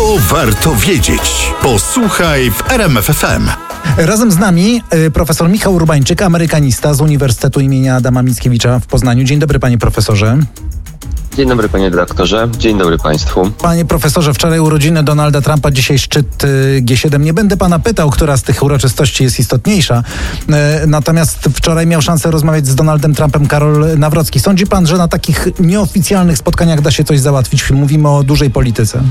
To warto wiedzieć. Posłuchaj w RMF FM. Razem z nami profesor Michał Urbańczyk, amerykanista z Uniwersytetu imienia Adama Mickiewicza w Poznaniu. Dzień dobry, panie profesorze. Dzień dobry, panie redaktorze. Dzień dobry państwu. Panie profesorze, wczoraj urodziny Donalda Trumpa, dzisiaj szczyt G7. Nie będę pana pytał, która z tych uroczystości jest istotniejsza. Natomiast wczoraj miał szansę rozmawiać z Donaldem Trumpem Karol Nawrocki. Sądzi pan, że na takich nieoficjalnych spotkaniach da się coś załatwić? Mówimy o dużej polityce.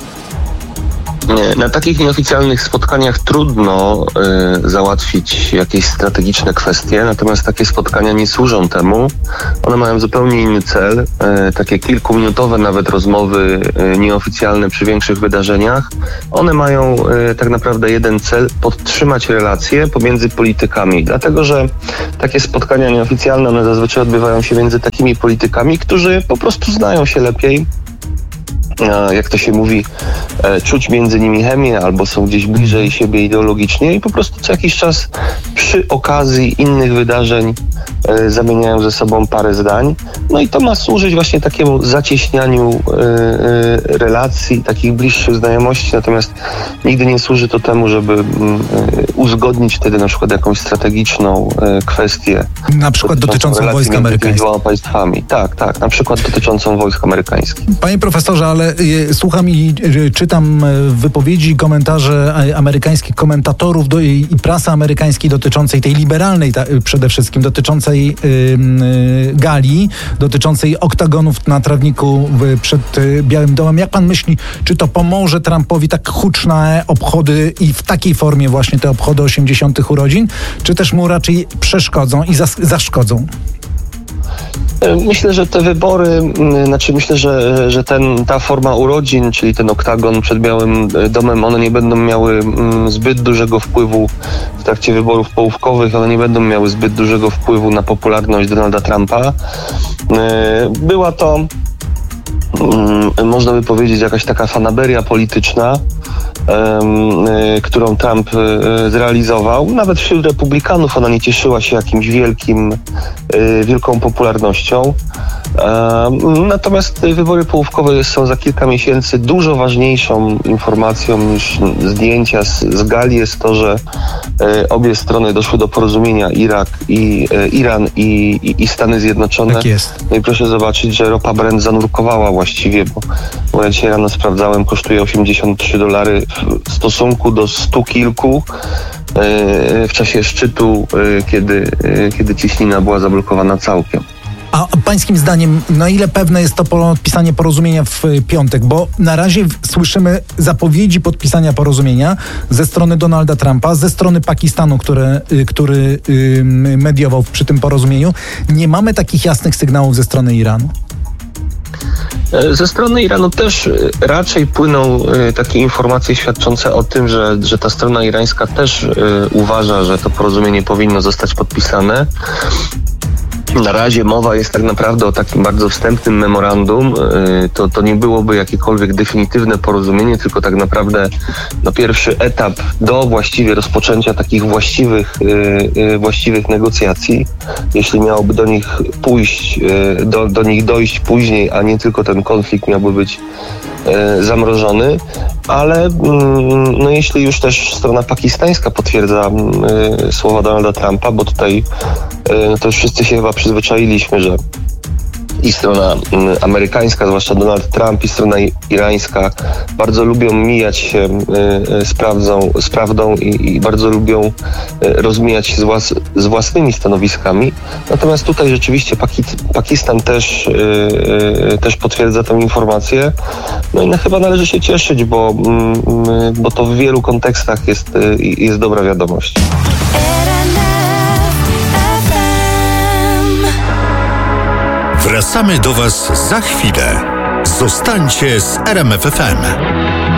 Na takich nieoficjalnych spotkaniach trudno załatwić jakieś strategiczne kwestie, natomiast takie spotkania nie służą temu. One mają zupełnie inny cel. Takie kilkuminutowe nawet rozmowy nieoficjalne przy większych wydarzeniach. One mają tak naprawdę jeden cel: podtrzymać relacje pomiędzy politykami. Dlatego, że takie spotkania nieoficjalne, one zazwyczaj odbywają się między takimi politykami, którzy po prostu znają się lepiej. Jak to się mówi, czuć między nimi chemię, albo są gdzieś bliżej siebie ideologicznie i po prostu co jakiś czas przy okazji innych wydarzeń zamieniają ze sobą parę zdań. No i to ma służyć właśnie takiemu zacieśnianiu relacji, takich bliższych znajomości, natomiast nigdy nie służy to temu, żeby uzgodnić wtedy na przykład jakąś strategiczną kwestię. Na przykład dotyczącą wojsk amerykańskich. Dwoma państwami. Tak, na przykład dotyczącą wojsk amerykańskich. Panie profesorze, ale słucham i czytam wypowiedzi, komentarze amerykańskich komentatorów i prasy amerykańskiej dotyczącej tej liberalnej przede wszystkim, dotyczącej gali, dotyczącej oktagonów na trawniku przed Białym Domem. Jak pan myśli, czy to pomoże Trumpowi tak huczne obchody i w takiej formie właśnie te obchody 80. urodzin, czy też mu raczej przeszkodzą i zaszkodzą? Myślę, że te wybory, myślę, że ta forma urodzin, czyli ten oktagon przed Białym Domem, one nie będą miały zbyt dużego wpływu w trakcie wyborów połówkowych, one nie będą miały zbyt dużego wpływu na popularność Donalda Trumpa. Była to, można by powiedzieć, jakaś taka fanaberia polityczna, którą Trump zrealizował. Nawet wśród republikanów ona nie cieszyła się jakimś wielką popularnością. Natomiast wybory połówkowe są za kilka miesięcy. Dużo ważniejszą informacją niż zdjęcia z gali jest to, że obie strony doszły do porozumienia, Iran i Stany Zjednoczone. Tak jest. No i proszę zobaczyć, że ropa Brent zanurkowała właściwie, bo ja dzisiaj rano sprawdzałem, kosztuje $83 w stosunku do 100 kilku w czasie szczytu, kiedy ciśnina była zablokowana całkiem. A pańskim zdaniem, na ile pewne jest to podpisanie porozumienia w piątek? Bo na razie słyszymy zapowiedzi podpisania porozumienia ze strony Donalda Trumpa, ze strony Pakistanu, który mediował przy tym porozumieniu. Nie mamy takich jasnych sygnałów ze strony Iranu. Ze strony Iranu też raczej płyną takie informacje świadczące o tym, że ta strona irańska też uważa, że to porozumienie powinno zostać podpisane. Na razie mowa jest tak naprawdę o takim bardzo wstępnym memorandum. To nie byłoby jakiekolwiek definitywne porozumienie, tylko tak naprawdę pierwszy etap do właściwie rozpoczęcia takich właściwych negocjacji. Jeśli miałoby do nich pójść, do nich dojść później, a nie tylko ten konflikt miałby być zamrożony, ale jeśli już też strona pakistańska potwierdza słowa Donalda Trumpa, bo tutaj to już wszyscy się chyba przyzwyczailiśmy, że i strona amerykańska, zwłaszcza Donald Trump, i strona irańska bardzo lubią mijać się z prawdą i bardzo lubią rozmijać się z własnymi stanowiskami. Natomiast tutaj rzeczywiście Pakistan też potwierdza tę informację. No i chyba należy się cieszyć, bo to w wielu kontekstach jest dobra wiadomość. Wracamy do Was za chwilę. Zostańcie z RMF FM.